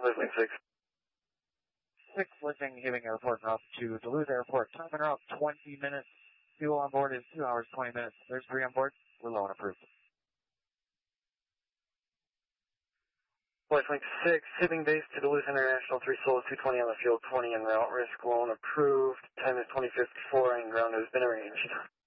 Lifting 6. 6 lifting, giving airport route to Duluth Airport. Time and route 20 minutes. Fuel on board is 2 hours 20 minutes. There's 3 on board. We're low and approved. Lifting 6, hitting base to Duluth International, 3 solo, 220 on the field, 20 en route, risk loan approved, time is 20:54 and ground has been arranged.